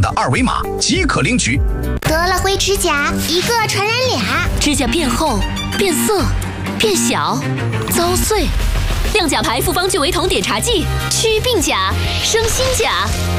的2维码即可领取。 得了灰指甲，一个传染俩， 指甲变厚、变色、变小、遭碎。亮甲牌复方聚维酮碘茶剂，祛病甲，生新甲。